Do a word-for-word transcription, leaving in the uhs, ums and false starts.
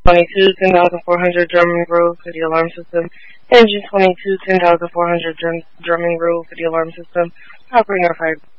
twenty-two, ten thousand four hundred drumming rule for the alarm system. Engine twenty-two, ten thousand four hundred drum, drumming rule for the alarm system. Operator fire.